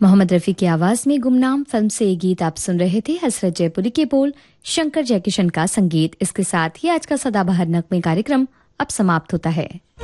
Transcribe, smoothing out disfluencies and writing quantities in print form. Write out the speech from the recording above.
मोहम्मद रफ़ी की आवाज़ में गुमनाम फिल्म से ये गीत आप सुन रहे थे। हसरत जयपुरी के बोल, शंकर जयकिशन का संगीत। इसके साथ ही आज का सदाबहार नगमे कार्यक्रम अब समाप्त होता है।